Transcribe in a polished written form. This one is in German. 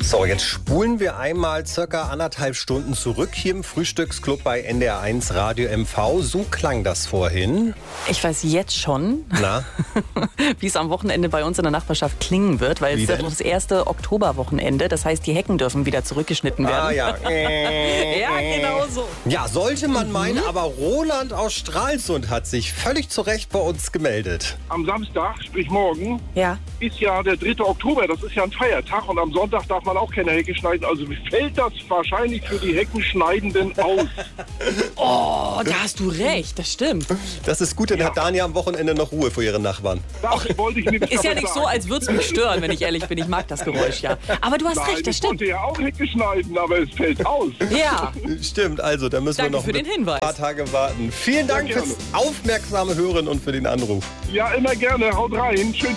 So, jetzt spulen wir einmal circa 1,5 Stunden zurück hier im Frühstücksclub bei NDR1 Radio MV. So klang das vorhin. Ich weiß jetzt schon, wie es am Wochenende bei uns in der Nachbarschaft klingen wird, weil es ist das erste Oktoberwochenende. Das heißt, die Hecken dürfen wieder zurückgeschnitten werden. Ah ja. Ja, genau so. Ja, sollte man meinen, aber Roland aus Stralsund hat sich völlig zu Recht bei uns gemeldet. Am Samstag, sprich morgen, Ja. ist ja der 3. Oktober. Das ist ja ein Feiertag und am Sonntag darf man auch keine Hecke schneiden. Also fällt das wahrscheinlich für die Heckenschneidenden aus. Oh, da hast du recht, das stimmt. Das ist gut, dann hat Dani am Wochenende noch Ruhe vor ihren Nachbarn. Das wollte ich nämlich Ist ja damit nicht so, sagen. als würde es mich stören, wenn ich ehrlich bin. Ich mag das Geräusch, ja. Aber du hast Nein, recht, das ich stimmt. wollte ja auch Hecke schneiden, aber es fällt aus. Ja, Stimmt, also da müssen Danke wir noch für den Hinweis. ein paar Tage warten. Vielen Dank gerne. fürs aufmerksame Hören und für den Anruf. Ja, immer gerne. Haut rein. Schön.